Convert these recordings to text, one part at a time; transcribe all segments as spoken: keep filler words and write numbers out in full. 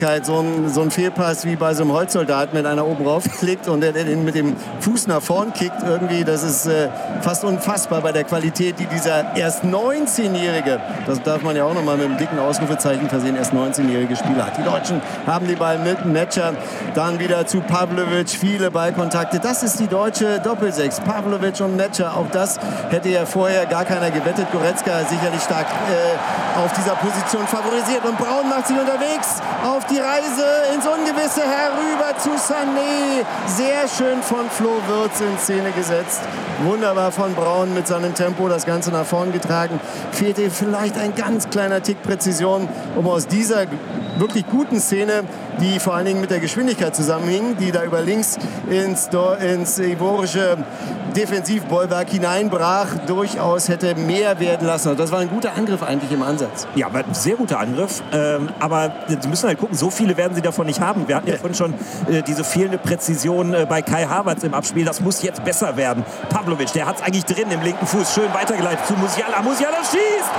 So ein, so ein Fehlpass wie bei so einem Holzsoldaten, wenn einer oben rauf klickt und der den mit dem Fuß nach vorn kickt, irgendwie, das ist äh, fast unfassbar bei der Qualität, die dieser erst neunzehnjährige, das darf man ja auch nochmal mit einem dicken Ausrufezeichen versehen, erst neunzehnjährige Spieler hat. Die Deutschen haben die Ball mit, Metscher, dann wieder zu Pavlovic, viele Ballkontakte. Das ist die deutsche Doppelsechs, Pavlovic und Metscher. Auch das hätte ja vorher gar keiner gewettet. Goretzka sicherlich stark äh, auf dieser Position favorisiert und Braun macht sich unterwegs auf die Reise ins Ungewisse herüber zu Sané. Sehr schön von Flo Wirtz in Szene gesetzt. Wunderbar von Braun mit seinem Tempo das Ganze nach vorn getragen. Fehlte vielleicht ein ganz kleiner Tick Präzision, um aus dieser wirklich guten Szene, die vor allen Dingen mit der Geschwindigkeit zusammenhing, die da über links ins, ins ivorische Defensivbollwerk hineinbrach, durchaus hätte mehr werden lassen. Das war ein guter Angriff eigentlich im Ansatz. Ja, aber ein sehr guter Angriff. Ähm, aber Sie müssen halt gucken, so viele werden Sie davon nicht haben. Wir hatten ja vorhin schon äh, diese fehlende Präzision äh, bei Kai Havertz im Abspiel. Das muss jetzt besser werden. Pavlovic, der hat es eigentlich drin im linken Fuß. Schön weitergeleitet zu Musiala. Musiala schießt!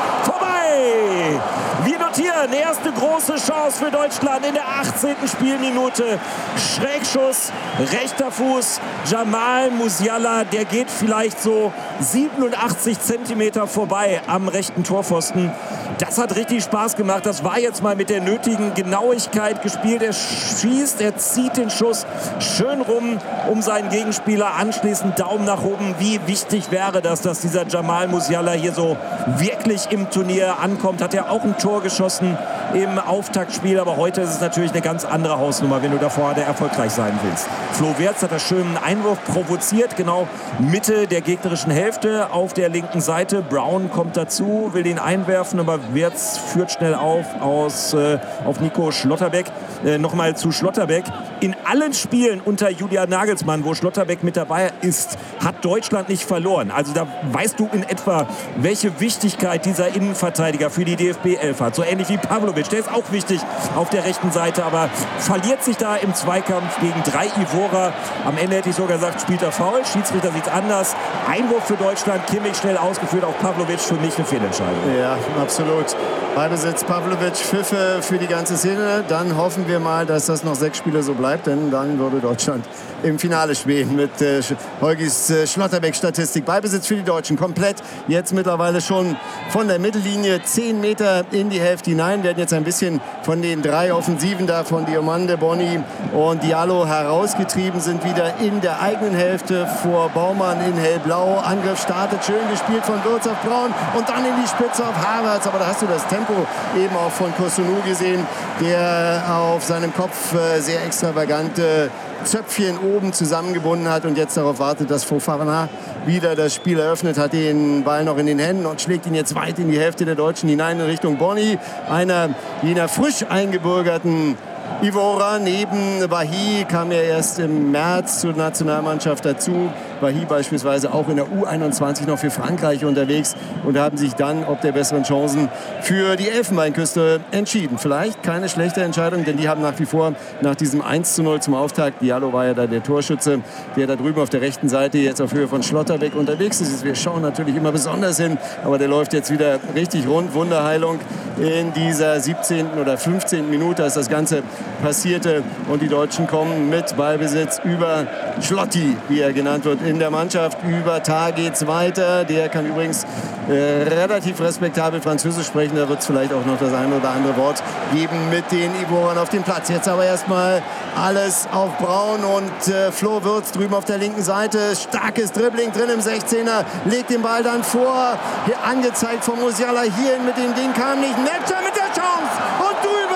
Vorbei! Wir notieren, erste große Chance für Deutschland in der achtzehnten Spielminute. Schrägschuss, rechter Fuß. Jamal Musiala, der geht vielleicht so siebenundachtzig Zentimeter vorbei am rechten Torpfosten. Das hat richtig Spaß gemacht. Das war jetzt mal mit der nötigen Genauigkeit gespielt. Er schießt, er zieht den Schuss schön rum um seinen Gegenspieler. Anschließend Daumen nach oben. Wie wichtig wäre das, dass dieser Jamal Musiala hier so wirklich im Turnier ankommt. Hat er auch ein Tor geschossen im Auftaktspiel. Aber heute ist es natürlich eine ganz andere Hausnummer, wenn du davor erfolgreich sein willst. Flo Wirtz hat da schön einen Einwurf provoziert. Genau Mitte der gegnerischen Hälfte auf der linken Seite. Braun kommt dazu, will ihn einwerfen, aber Wirtz führt schnell auf aus, äh, auf Nico Schlotterbeck. Äh, Nochmal zu Schlotterbeck. In allen Spielen unter Julian Nagelsmann, wo Schlotterbeck mit dabei ist, hat Deutschland nicht verloren. Also da weißt du in etwa, welche Wichtigkeit dieser Innenverteidiger für die D F B elf hat. So ähnlich wie Pavlovic. Der ist auch wichtig auf der rechten Seite, aber verliert sich da im Zweikampf gegen drei Ivorer. Am Ende hätte ich sogar gesagt, spielt er faul. Schiedsrichter sieht es anders. Einwurf für Deutschland. Kimmich schnell ausgeführt. Auch Pavlovic für mich eine Fehlentscheidung. Ja, absolut. Ballbesitz Pavlovic, Pfiffe für die ganze Szene. Dann hoffen wir mal, dass das noch sechs Spiele so bleibt, denn dann würde Deutschland im Finale spielen mit äh, Holgis äh, Schlotterbeck-Statistik. Ballbesitz für die Deutschen komplett. Jetzt mittlerweile schon von der Mittellinie zehn Meter in die Hälfte hinein. Werden jetzt ein bisschen von den drei Offensiven da von Diomande, Boni und Diallo herausgetrieben, sind wieder in der eigenen Hälfte vor Baumann in hellblau. Angriff startet, schön gespielt von Wirtz auf Braun und dann in die Spitze auf Havertz. Aber da hast du das Tempo eben auch von Kosunu gesehen, der auf seinem Kopf äh, sehr extravagante Zöpfchen oben zusammengebunden hat und jetzt darauf wartet, dass Fofana wieder das Spiel eröffnet, hat den Ball noch in den Händen und schlägt ihn jetzt weit in die Hälfte der Deutschen hinein in Richtung Boni, einer jener frisch eingebürgerten Ivora. Neben Wahi kam er erst im März zur Nationalmannschaft dazu. Wahi beispielsweise auch in der U einundzwanzig noch für Frankreich unterwegs und haben sich dann ob der besseren Chancen für die Elfenbeinküste entschieden. Vielleicht keine schlechte Entscheidung, denn die haben nach wie vor nach diesem eins zu null zum Auftakt, Diallo war ja da der Torschütze, der da drüben auf der rechten Seite jetzt auf Höhe von Schlotterbeck unterwegs ist. Wir schauen natürlich immer besonders hin, aber der läuft jetzt wieder richtig rund. Wunderheilung in dieser siebzehnten oder fünfzehnten Minute, als das Ganze passierte und die Deutschen kommen mit Ballbesitz über Schlotti, wie er genannt wird, in der Mannschaft. Über Tar geht's weiter. Der kann übrigens äh, relativ respektabel Französisch sprechen. Da wird es vielleicht auch noch das eine oder andere Wort geben mit den Ivorern auf dem Platz. Jetzt aber erstmal alles auf Braun und äh, Flo Wirtz drüben auf der linken Seite. Starkes Dribbling drin im sechzehner. Legt den Ball dann vor. Hier angezeigt von Musiala. Hierhin mit dem Ding kam nicht. Metscher mit der Chance und drüber.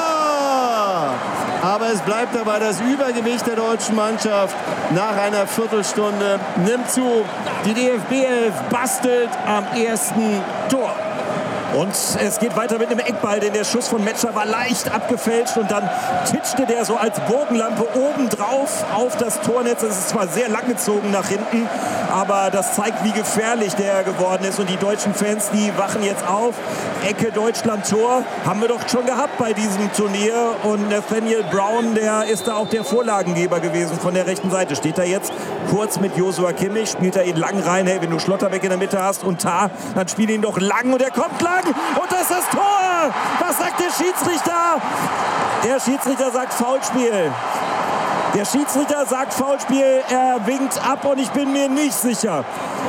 Aber es bleibt dabei, das Übergewicht der deutschen Mannschaft nach einer Viertelstunde nimmt zu. Die D F B elf bastelt am ersten Tor. Und es geht weiter mit einem Eckball, denn der Schuss von Metscher war leicht abgefälscht und dann titschte der so als Bogenlampe obendrauf auf das Tornetz. Es ist zwar sehr langgezogen nach hinten, aber das zeigt, wie gefährlich der geworden ist. Und die deutschen Fans, die wachen jetzt auf. Ecke Deutschland-Tor haben wir doch schon gehabt bei diesem Turnier. Und Nathaniel Brown, der ist da auch der Vorlagengeber gewesen von der rechten Seite. Steht da jetzt kurz mit Joshua Kimmich, spielt er ihn lang rein. Hey, wenn du Schlotterbeck in der Mitte hast und Tar, dann spiel ihn doch lang und er kommt lang. Und das ist das Tor! Was sagt der Schiedsrichter? Der Schiedsrichter sagt Foulspiel. Der Schiedsrichter sagt Foulspiel, er winkt ab und ich bin mir nicht sicher.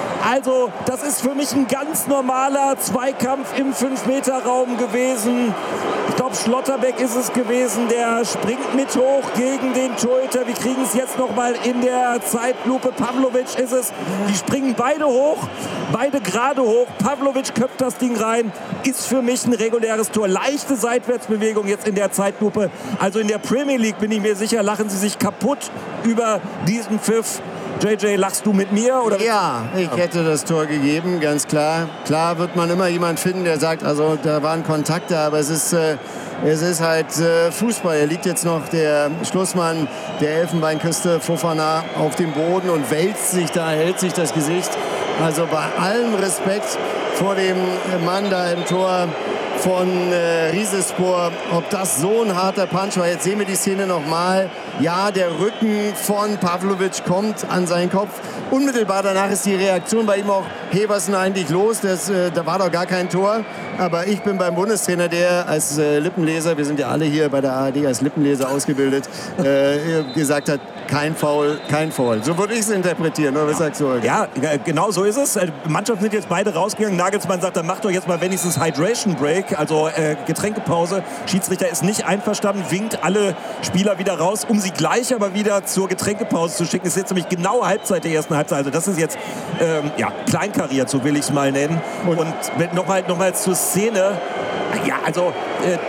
Also, das ist für mich ein ganz normaler Zweikampf im fünf Meter Raum gewesen. Ich glaube, Schlotterbeck ist es gewesen, der springt mit hoch gegen den Torhüter. Wir kriegen es jetzt noch mal in der Zeitlupe. Pavlovic ist es. Die springen beide hoch, beide gerade hoch. Pavlovic köpft das Ding rein. Ist für mich ein reguläres Tor. Leichte Seitwärtsbewegung jetzt in der Zeitlupe. Also in der Premier League, bin ich mir sicher, lachen sie sich kaputt über diesen Pfiff. J J, lachst du mit mir? Oder? Ja, ich hätte das Tor gegeben, ganz klar. Klar wird man immer jemand finden, der sagt, also da waren Kontakte, aber es ist, äh, es ist halt äh, Fußball. Da liegt jetzt noch der Schlussmann der Elfenbeinküste, Fofana, auf dem Boden und wälzt sich da, hält sich das Gesicht. Also bei allem Respekt vor dem Mann da im Tor von äh, Rizespor, ob das so ein harter Punch war. Jetzt sehen wir die Szene nochmal. Ja, der Rücken von Pavlovic kommt an seinen Kopf. Unmittelbar danach ist die Reaktion bei ihm auch, hey, was ist denn eigentlich los? Das, äh, da war doch gar kein Tor. Aber ich bin beim Bundestrainer, der als äh, Lippenleser, wir sind ja alle hier bei der A R D als Lippenleser ausgebildet, äh, gesagt hat, kein Foul, kein Foul. So würde ich es interpretieren, oder was sagst du, Holger? Ja, genau so ist es. Die Mannschaften sind jetzt beide rausgegangen. Nagelsmann sagt, dann macht doch jetzt mal wenigstens Hydration Break, also äh, Getränkepause. Schiedsrichter ist nicht einverstanden, winkt alle Spieler wieder raus, um sie gleich aber wieder zur Getränkepause zu schicken. Es ist jetzt nämlich genau Halbzeit der ersten Halbzeit. Also das ist jetzt ähm, ja, kleinkariert, so will ich es mal nennen. Und, Und nochmal noch mal zur Szene. Ja, also... Äh,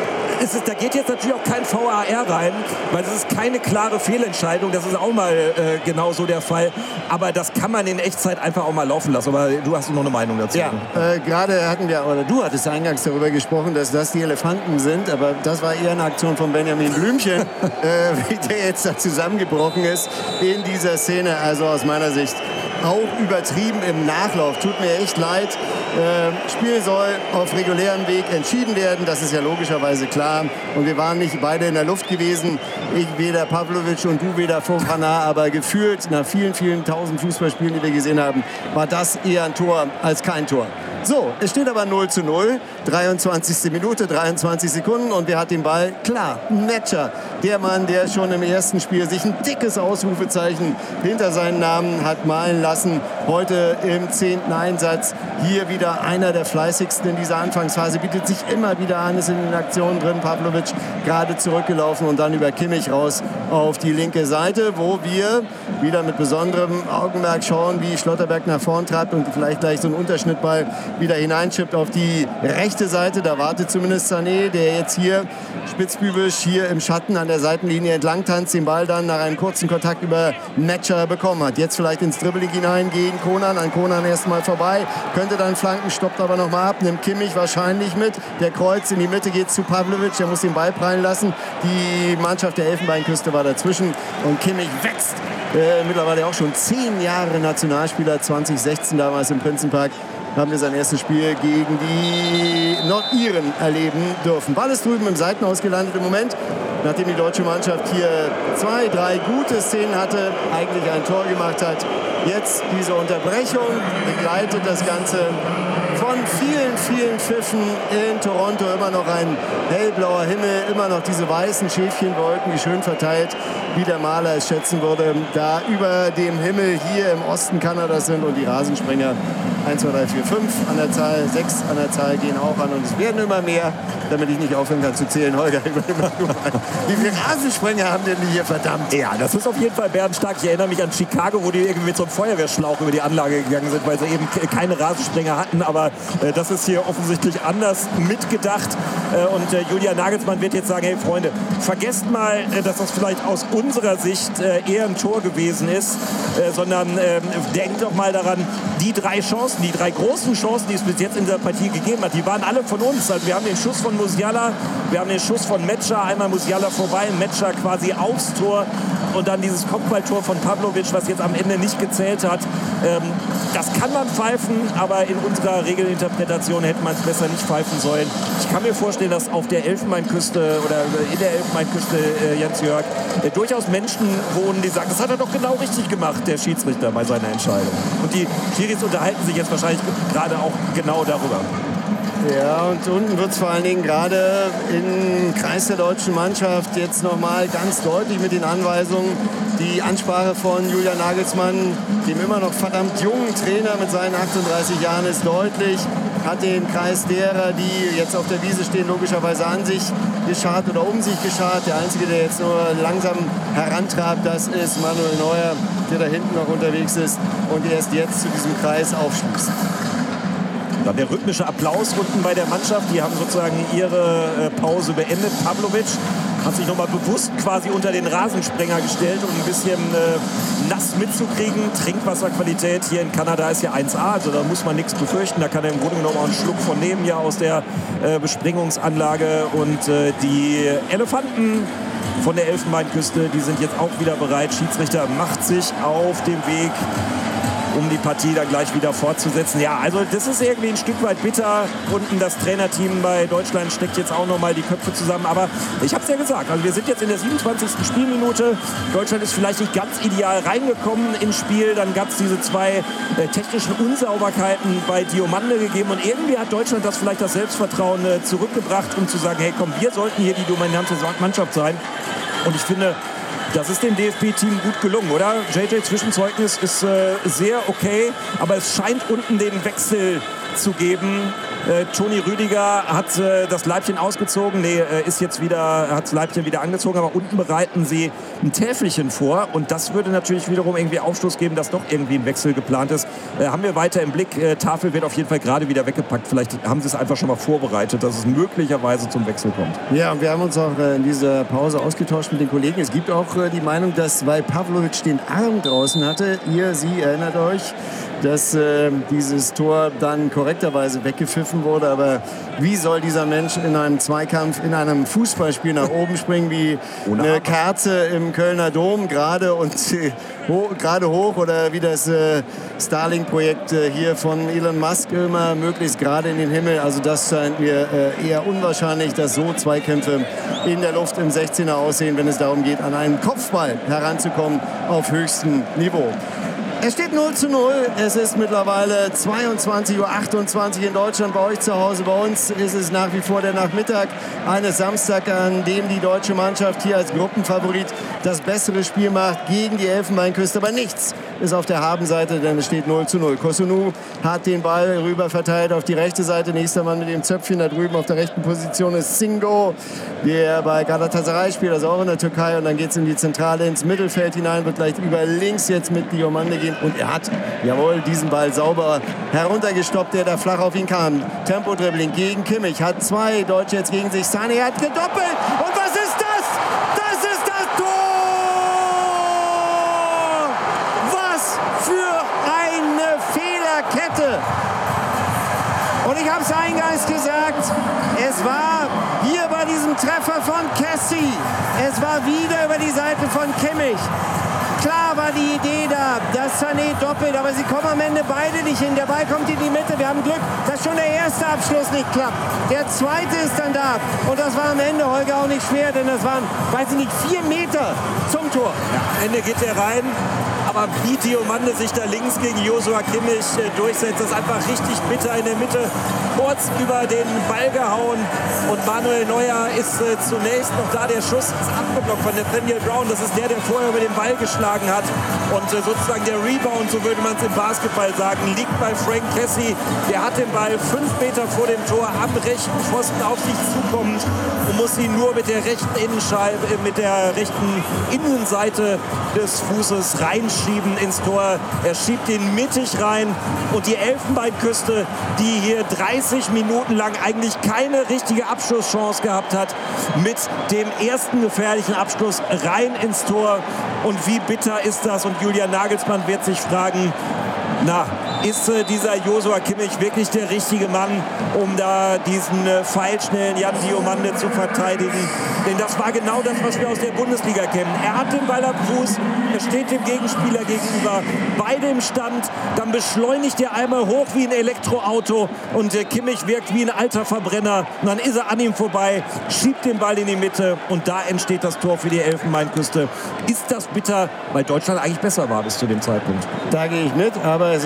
Es ist, da geht jetzt natürlich auch kein V A R rein, weil es ist keine klare Fehlentscheidung. Das ist auch mal äh, genau so der Fall. Aber das kann man in Echtzeit einfach auch mal laufen lassen. Aber du hast noch eine Meinung dazu. Ja, äh, gerade hatten wir, oder du hattest eingangs darüber gesprochen, dass das die Elefanten sind. Aber das war eher eine Aktion von Benjamin Blümchen, äh, wie der jetzt da zusammengebrochen ist in dieser Szene. Also aus meiner Sicht auch übertrieben im Nachlauf. Tut mir echt leid. Äh, Spiel soll auf regulärem Weg entschieden werden. Das ist ja logischerweise klar. Und wir waren nicht beide in der Luft gewesen. Ich weder Pavlovic und du weder Fofana. Aber gefühlt nach vielen, vielen tausend Fußballspielen, die wir gesehen haben, war das eher ein Tor als kein Tor. So, es steht aber null zu null. dreiundzwanzigste Minute, dreiundzwanzig Sekunden und wer hat den Ball? Klar, Metscher. Der Mann, der schon im ersten Spiel sich ein dickes Ausrufezeichen hinter seinen Namen hat malen lassen. Heute im zehnten Einsatz. Hier wieder einer der fleißigsten in dieser Anfangsphase. Bietet sich immer wieder an, ist in den Aktionen drin. Pavlovic gerade zurückgelaufen und dann über Kimmich raus auf die linke Seite, wo wir wieder mit besonderem Augenmerk schauen, wie Schlotterbeck nach vorn treibt und vielleicht gleich so einen Unterschnittball wieder hineinschippt auf die rechte Seite. Da wartet zumindest Sané, der jetzt hier spitzbübisch hier im Schatten an der Seitenlinie entlang tanzt, den Ball dann nach einem kurzen Kontakt über Metscher bekommen hat. Jetzt vielleicht ins Dribbling hinein gegen Konan, an Konan erstmal vorbei, könnte dann flanken, stoppt aber nochmal ab, nimmt Kimmich wahrscheinlich mit, der Kreuz in die Mitte geht zu Pavlovic, der muss den Ball prallen lassen. Die Mannschaft der Elfenbeinküste war dazwischen und Kimmich wächst. Äh, mittlerweile auch schon zehn Jahre Nationalspieler, zwanzig sechzehn damals im Prinzenpark. Haben wir sein erstes Spiel gegen die Nordiren erleben dürfen. Ball ist drüben im Seitenhaus gelandet im Moment, nachdem die deutsche Mannschaft hier zwei, drei gute Szenen hatte, eigentlich ein Tor gemacht hat. Jetzt diese Unterbrechung begleitet das Ganze von vielen, vielen Pfiffen in Toronto. Immer noch ein hellblauer Himmel, immer noch diese weißen Schäfchenwolken, die schön verteilt, wie der Maler es schätzen würde, da über dem Himmel hier im Osten Kanadas sind und die Rasensprenger eins, zwei, drei, vier, fünf an der Zahl, sechs an der Zahl gehen auch an und es werden immer mehr, damit ich nicht aufhören kann zu zählen. Holger, wie viele Rasensprenger haben denn die hier, verdammt? Ja, das ist auf jeden Fall bärenstark. Ich erinnere mich an Chicago, wo die irgendwie mit so einem Feuerwehrschlauch über die Anlage gegangen sind, weil sie eben keine Rasensprenger hatten, aber äh, das ist hier offensichtlich anders mitgedacht äh, und äh, Julian Nagelsmann wird jetzt sagen, hey Freunde, vergesst mal, äh, dass das vielleicht aus unserer Sicht äh, eher ein Tor gewesen ist, äh, sondern äh, denkt doch mal daran, die drei Chancen, die drei großen Chancen, die es bis jetzt in der Partie gegeben hat, die waren alle von uns. Also wir haben den Schuss von Musiala, wir haben den Schuss von Metscher, einmal Musiala vorbei, Metscher quasi aufs Tor und dann dieses Kopfballtor von Pavlovic, was jetzt am Ende nicht gezählt hat. Ähm, das kann man pfeifen, aber in unserer Regelinterpretation hätte man es besser nicht pfeifen sollen. Ich kann mir vorstellen, dass auf der Elfenbeinküste oder in der Elfenbeinküste, äh, Jens Jörg, äh, durchaus Menschen wohnen, die sagen, das hat er doch genau richtig gemacht, der Schiedsrichter, bei seiner Entscheidung. Und die Schiris unterhalten sich jetzt wahrscheinlich gerade auch genau darüber. Ja, und unten wird es vor allen Dingen gerade im Kreis der deutschen Mannschaft jetzt nochmal ganz deutlich mit den Anweisungen. Die Ansprache von Julian Nagelsmann, dem immer noch verdammt jungen Trainer mit seinen achtunddreißig Jahren, ist deutlich. Hat den Kreis derer, die jetzt auf der Wiese stehen, logischerweise an sich geschart oder um sich geschart. Der Einzige, der jetzt nur langsam herantrabt, das ist Manuel Neuer, der da hinten noch unterwegs ist und erst jetzt zu diesem Kreis aufschließt. Dann der rhythmische Applaus unten bei der Mannschaft. Die haben sozusagen ihre Pause beendet. Pavlovic hat sich nochmal bewusst quasi unter den Rasensprenger gestellt, um ein bisschen äh, nass mitzukriegen. Trinkwasserqualität hier in Kanada ist ja eins A, also da muss man nichts befürchten. Da kann er im Grunde genommen auch einen Schluck von nehmen hier aus der äh, Bespringungsanlage. Und äh, die Elefanten von der Elfenbeinküste, die sind jetzt auch wieder bereit. Schiedsrichter macht sich auf dem Weg, um die Partie dann gleich wieder fortzusetzen. Ja, also das ist irgendwie ein Stück weit bitter. Unten das Trainerteam bei Deutschland steckt jetzt auch noch mal die Köpfe zusammen. Aber ich habe es ja gesagt, also wir sind jetzt in der siebenundzwanzigsten Spielminute. Deutschland ist vielleicht nicht ganz ideal reingekommen ins Spiel. Dann gab es diese zwei äh, technischen Unsauberkeiten bei Diomande gegeben. Und irgendwie hat Deutschland das vielleicht das Selbstvertrauen äh, zurückgebracht, um zu sagen, hey komm, wir sollten hier die dominante Mannschaft sein. Und ich finde, das ist dem D F B-Team gut gelungen, oder? J J, Zwischenzeugnis ist äh, sehr okay, aber es scheint unten den Wechsel zu geben. Äh, Toni Rüdiger hat äh, das Leibchen ausgezogen, nee, äh, ist jetzt wieder, hat das Leibchen wieder angezogen, aber unten bereiten sie ein Täfelchen vor und das würde natürlich wiederum irgendwie Aufschluss geben, dass doch irgendwie ein Wechsel geplant ist. Äh, haben wir weiter im Blick, äh, Tafel wird auf jeden Fall gerade wieder weggepackt, vielleicht haben sie es einfach schon mal vorbereitet, dass es möglicherweise zum Wechsel kommt. Ja, und wir haben uns auch äh, in dieser Pause ausgetauscht mit den Kollegen. Es gibt auch äh, die Meinung, dass, weil Pavlovic den Arm draußen hatte, ihr, sie erinnert euch, dass äh, dieses Tor dann korrekterweise weggepfiffen wurde. Aber wie soll dieser Mensch in einem Zweikampf, in einem Fußballspiel nach oben springen wie eine Kerze im Kölner Dom gerade und äh, ho gerade hoch oder wie das äh, Starlink-Projekt äh, hier von Elon Musk immer möglichst gerade in den Himmel. Also das scheint mir äh, eher unwahrscheinlich, dass so Zweikämpfe in der Luft im sechzehner aussehen, wenn es darum geht, an einen Kopfball heranzukommen auf höchstem Niveau. Es steht null zu null. Es ist mittlerweile zweiundzwanzig Uhr achtundzwanzig in Deutschland. Bei euch zu Hause, bei uns ist es nach wie vor der Nachmittag eines Samstags, an dem die deutsche Mannschaft hier als Gruppenfavorit das bessere Spiel macht gegen die Elfenbeinküste. Aber nichts ist auf der Habenseite, denn es steht null zu null. Kosunu hat den Ball rüber verteilt auf die rechte Seite. Nächster Mann mit dem Zöpfchen da drüben auf der rechten Position ist Singo, der bei Galatasaray spielt, also auch in der Türkei. Und dann geht es in die Zentrale ins Mittelfeld hinein, wird gleich über links jetzt mit Diomande gehen. Und er hat, jawohl, diesen Ball sauber heruntergestoppt, der da flach auf ihn kam. Tempo-Dribbling gegen Kimmich, hat zwei Deutsche jetzt gegen sich. Sané hat gedoppelt. Und was ist das? Das ist das Tor! Was für eine Fehlerkette! Und ich habe es eingangs gesagt, es war hier bei diesem Treffer von Kessie, es war wieder über die Seite von Kimmich. Klar war die Idee da, dass Sané doppelt, aber sie kommen am Ende beide nicht hin. Der Ball kommt in die Mitte, wir haben Glück, dass schon der erste Abschluss nicht klappt. Der zweite ist dann da und das war am Ende, Holger, auch nicht schwer, denn das waren, weiß ich nicht, vier Meter zum Tor. Ja, am Ende geht er rein, aber wie Diomande sich da links gegen Joshua Kimmich äh, durchsetzt, das ist einfach richtig bitter in der Mitte, kurz über den Ball gehauen und Manuel Neuer ist äh, zunächst noch da, der Schuss ist abgeblockt von Nathaniel Brown, das ist der, der vorher über den Ball geschlagen hat und äh, sozusagen der Rebound, so würde man es im Basketball sagen, liegt bei Frank Kessie. Der hat den Ball fünf Meter vor dem Tor am rechten Pfosten auf sich zukommend und muss ihn nur mit der rechten Innenscheibe, äh, mit der rechten Innenseite des Fußes reinschieben ins Tor. Er schiebt ihn mittig rein und die Elfenbeinküste, die hier dreißig Minuten lang eigentlich keine richtige Abschlusschance gehabt hat, mit dem ersten gefährlichen Abschluss rein ins Tor. Und wie bitter ist das? Und Julian Nagelsmann wird sich fragen, na, ist äh, dieser Joshua Kimmich wirklich der richtige Mann, um da diesen äh, pfeilschnellen Jan Diomande zu verteidigen? Denn das war genau das, was wir aus der Bundesliga kennen. Er hat den Ball am Fuß, er steht dem Gegenspieler gegenüber, beide im Stand, dann beschleunigt er einmal hoch wie ein Elektroauto und äh, Kimmich wirkt wie ein alter Verbrenner. Und dann ist er an ihm vorbei, schiebt den Ball in die Mitte und da entsteht das Tor für die Elfenbeinküste. Ist das bitter, weil Deutschland eigentlich besser war bis zu dem Zeitpunkt? Da gehe ich mit, aber es ist äh,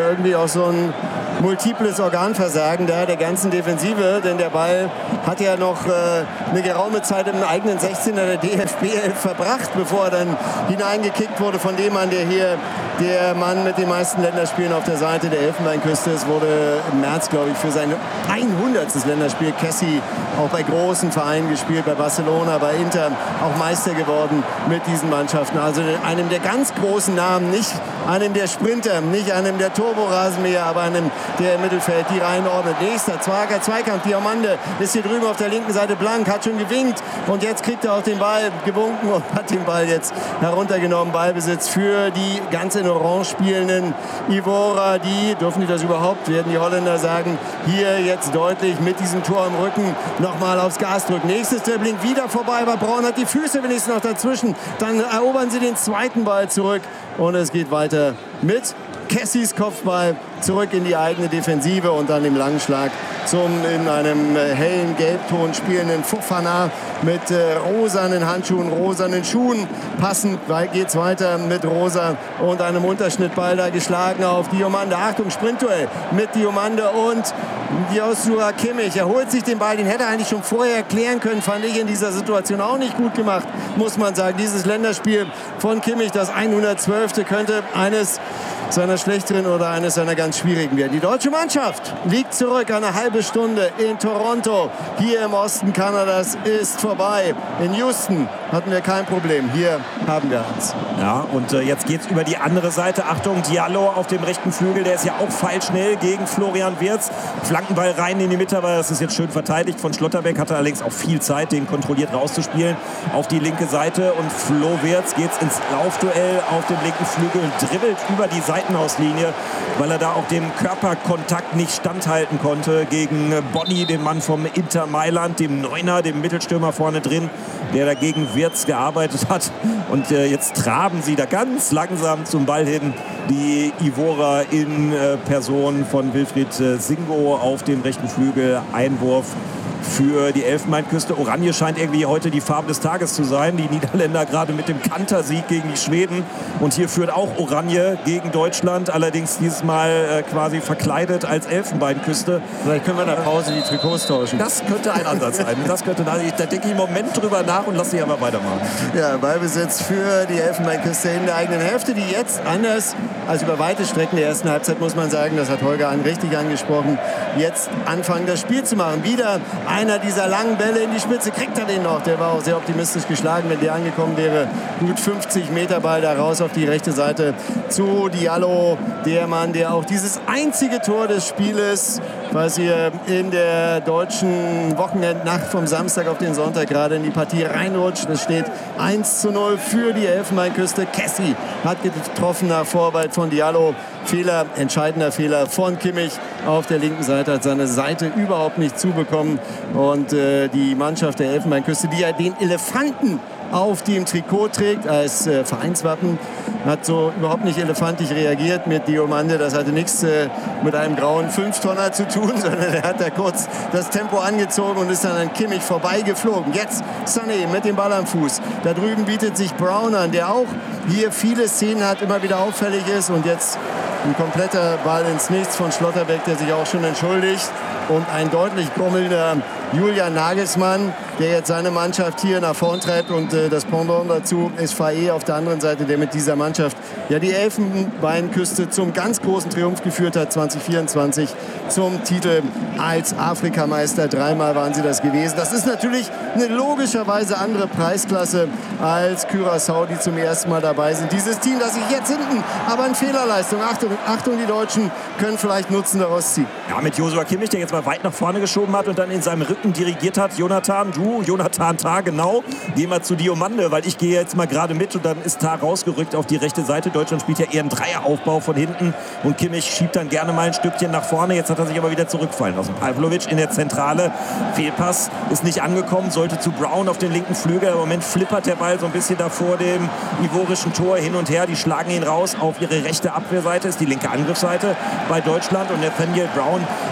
irgendwie auch so ein multiples Organversagen da der ganzen Defensive, denn der Ball hat ja noch äh, eine geraume Zeit im eigenen sechzehner der D F B elf verbracht, bevor er dann hineingekickt wurde von dem Mann, der hier der Mann mit den meisten Länderspielen auf der Seite der Elfenbeinküste ist. Wurde im März, glaube ich, für sein hundertstes Länderspiel Kessie auch bei großen Vereinen gespielt, bei Barcelona, bei Inter, auch Meister geworden mit diesen Mannschaften. Also einem der ganz großen Namen, nicht einem der Sprinter, nicht einem der Turborasenmäher, aber einem, der im Mittelfeld die Reihen ordnet. Nächster Zwager Zweikampf, Diamande ist hier drüben auf der linken Seite blank, hat schon gewinkt und jetzt kriegt er auch den Ball gewunken und hat den Ball jetzt heruntergenommen. Ballbesitz für die ganz in Orange spielenden Ivora. Die, dürfen die das überhaupt, werden die Holländer sagen, hier jetzt deutlich mit diesem Tor im Rücken nochmal aufs Gas drücken. Nächstes Dribbling wieder vorbei, aber Braun hat die Füße wenigstens noch dazwischen. Dann erobern sie den zweiten Ball zurück und es geht weiter mit Kessies Kopfball zurück in die eigene Defensive und dann im langen Schlag zum in einem äh, hellen Gelbton spielenden Fofana mit äh, rosanen Handschuhen, rosanen Schuhen. Passend geht es weiter mit Rosa und einem Unterschnittball da geschlagen auf Diomande. Achtung, Sprintduell mit Diomande und Joshua Kimmich. Er holt sich den Ball, den hätte er eigentlich schon vorher klären können, fand ich in dieser Situation auch nicht gut gemacht, muss man sagen. Dieses Länderspiel von Kimmich, das hundertzwölfte könnte eines seiner schlechteren oder eines seiner ganz schwierigen werden. Die deutsche Mannschaft liegt zurück. Eine halbe Stunde in Toronto. Hier im Osten Kanadas ist vorbei. In Houston hatten wir kein Problem. Hier haben wir eins. Ja, und äh, jetzt geht es über die andere Seite. Achtung, Diallo auf dem rechten Flügel. Der ist ja auch feilschnell gegen Florian Wirtz. Flankenball rein in die Mitte, aber das ist jetzt schön verteidigt von Schlotterbeck. Hatte allerdings auch viel Zeit, den kontrolliert rauszuspielen. Auf die linke Seite und Flo Wirtz geht ins Laufduell auf dem linken Flügel und dribbelt über die Seitenauslinie, weil er da auch dem Körperkontakt nicht standhalten konnte gegen Bonni, den Mann vom Inter Mailand, dem Neuner, dem Mittelstürmer vorne drin, der dagegen Wirtz gearbeitet hat. Und äh, jetzt traben sie da ganz langsam zum Ball hin. Die Ivora in äh, Person von Wilfried äh, Singo auf dem rechten Flügel. Einwurf für die Elfenbeinküste. Oranje scheint irgendwie heute die Farbe des Tages zu sein. Die Niederländer gerade mit dem Kantersieg gegen die Schweden. Und hier führt auch Oranje gegen Deutschland. Allerdings dieses Mal äh, quasi verkleidet als Elfenbeinküste. Vielleicht können wir in der Pause die Trikots tauschen. Das könnte ein Ansatz sein. Das könnte, da denke ich im Moment drüber nach und lasse sie aber weitermachen. Ja, Ballbesitz für die Elfenbeinküste in der eigenen Hälfte, die jetzt anders als über weite Strecken der ersten Halbzeit, muss man sagen, das hat Holger an richtig angesprochen, jetzt anfangen das Spiel zu machen. Wieder einer dieser langen Bälle in die Spitze, kriegt er den noch. Der war auch sehr optimistisch geschlagen, wenn der angekommen wäre. Gut fünfzig Meter Ball da raus auf die rechte Seite zu Diallo. Der Mann, der auch dieses einzige Tor des Spieles, was hier in der deutschen Wochenendnacht vom Samstag auf den Sonntag gerade in die Partie reinrutscht. Es steht eins zu null für die Elfenbeinküste. Kessie hat getroffen nach Vorarbeit von Diallo. Fehler, entscheidender Fehler von Kimmich auf der linken Seite, hat seine Seite überhaupt nicht zubekommen. Und äh, die Mannschaft der Elfenbeinküste, die ja den Elefanten auf dem Trikot trägt als äh, Vereinswappen, hat so überhaupt nicht elefantisch reagiert mit Diomande. Das hatte nichts äh, mit einem grauen Fünftonner zu tun, sondern er hat da kurz das Tempo angezogen und ist dann an Kimmich vorbeigeflogen. Jetzt Sané mit dem Ball am Fuß. Da drüben bietet sich Brown an, der auch hier viele Szenen hat, immer wieder auffällig ist. Und jetzt ein kompletter Ball ins Nichts von Schlotterbeck, der sich auch schon entschuldigt. Und ein deutlich grummelnder Julian Nagelsmann, der jetzt seine Mannschaft hier nach vorn treibt. Und äh, das Pendant dazu ist Faé auf der anderen Seite, der mit dieser Mannschaft ja die Elfenbeinküste zum ganz großen Triumph geführt hat, zwanzig vierundzwanzig zum Titel als Afrikameister. Dreimal waren sie das gewesen. Das ist natürlich eine logischerweise andere Preisklasse als Curaçao, die zum ersten Mal dabei sind. Dieses Team, das sich jetzt hinten, aber in Fehlerleistung. Achtung, Achtung, die Deutschen können vielleicht Nutzen daraus ziehen. Ja, mit Joshua Kimmich, der jetzt mal weit nach vorne geschoben hat und dann in seinem Rücken dirigiert hat. Jonathan, du, Jonathan Tah, genau. Geh mal zu Diomande, weil ich gehe jetzt mal gerade mit und dann ist Tah rausgerückt auf die rechte Seite. Deutschland spielt ja eher einen Dreieraufbau von hinten und Kimmich schiebt dann gerne mal ein Stückchen nach vorne. Jetzt hat er sich aber wieder zurückfallen lassen. Pavlovic in der Zentrale. Fehlpass ist nicht angekommen, sollte zu Brown auf den linken Flügel. Im Moment flippert der Ball so ein bisschen da vor dem ivorischen Tor hin und her. Die schlagen ihn raus auf ihre rechte Abwehrseite, ist die linke Angriffsseite bei Deutschland. Und Nathaniel Brown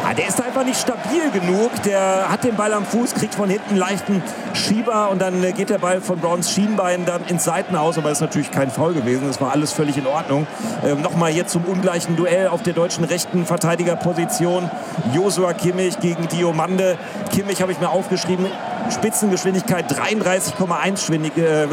Ah, der ist einfach nicht stabil genug. Der hat den Ball am Fuß, kriegt von hinten leichten Schieber und dann äh, geht der Ball von Browns Schienbein dann ins Seitenhaus. Aber das ist natürlich kein Foul gewesen. Das war alles völlig in Ordnung. Ähm, Nochmal jetzt zum ungleichen Duell auf der deutschen rechten Verteidigerposition. Joshua Kimmich gegen Diomande. Kimmich habe ich mir aufgeschrieben. Spitzengeschwindigkeit dreiunddreißig Komma eins äh,